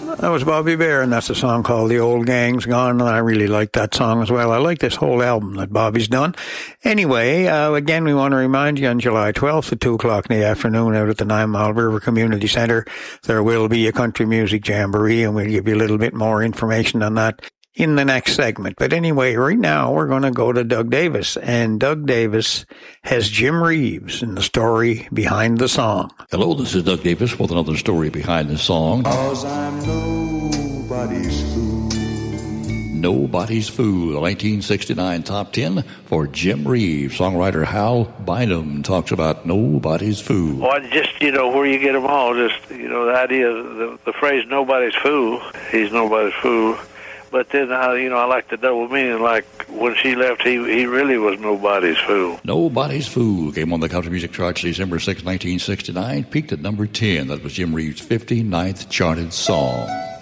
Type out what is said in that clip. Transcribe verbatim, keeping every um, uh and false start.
That was Bobby Bare, and that's a song called The Old Gang's Gone, and I really like that song as well. I like this whole album that Bobby's done. Anyway, uh, again, we want to remind you on July twelfth at two o'clock in the afternoon out at the Nine Mile River Community Centre, there will be a country music jamboree, and we'll give you a little bit more information on that in the next segment. But anyway, right now we're going to go to Doug Davis, and Doug Davis has Jim Reeves in the story behind the song. Hello, this is Doug Davis with another story behind the song. 'Cause I'm nobody's fool. Nobody's Fool, the nineteen sixty-nine top ten for Jim Reeves. Songwriter Hal Bynum talks about Nobody's Fool. Well, just, you know, where you get them all, just, you know, the idea, the, the phrase nobody's fool, he's nobody's fool. But then, uh, you know, I like the double meaning, like when she left, he he really was nobody's fool. Nobody's Fool came on the country music charts December sixth, nineteen sixty-nine, peaked at number ten. That was Jim Reeves' fifty-ninth charted song.